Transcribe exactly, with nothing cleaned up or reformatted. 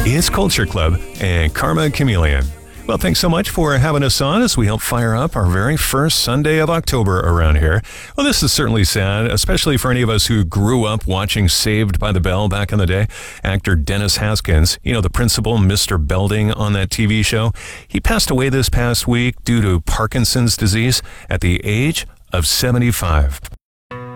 It's Culture Club and Karma Chameleon. Well, thanks so much for having us on as we help fire up our very first Sunday of October around here. Well, this is certainly sad, especially for any of us who grew up watching Saved by the Bell back in the day. Actor Dennis Haskins, you know, the principal, Mister Belding on that T V show, he passed away this past week due to Parkinson's disease at the age of seventy-five.